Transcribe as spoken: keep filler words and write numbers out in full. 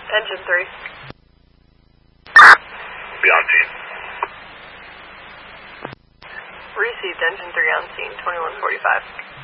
Engine three. Beyond scene. Received engine three on scene, twenty-one forty-five.